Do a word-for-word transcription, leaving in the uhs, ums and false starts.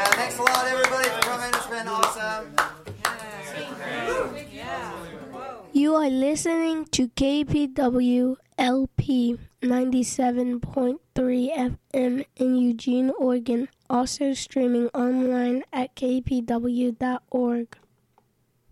thanks a lot, everybody, for coming. It's been awesome. You are listening to K P W L P ninety-seven point three F M in Eugene, Oregon, also streaming online at k p w dot org.